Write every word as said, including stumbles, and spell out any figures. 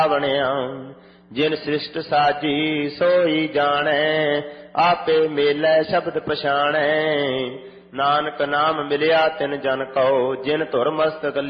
ਬਣਿਆ। ਜਿਨ ਸ੍ਰਿਸ਼ਟ ਸਾਜੀ ਸੋਈ ਜਾਣੈ, ਆਪੇ ਮੇਲੇ ਸ਼ਬਦ ਪਛਾਣੈ। ਨਾਨਕ ਨਾਮ ਮਿਲਿਆ ਤਿਨ ਜਨ ਕਉ, ਜਿਨ ਧੁਰ ਮਸਤਕ